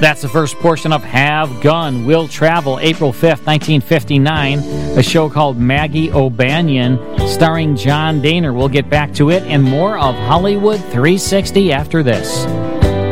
That's the first portion of Have Gun Will Travel, April 5th, 1959, a show called Maggie O'Banion, starring John Daner. We'll get back to it and more of Hollywood 360 after this.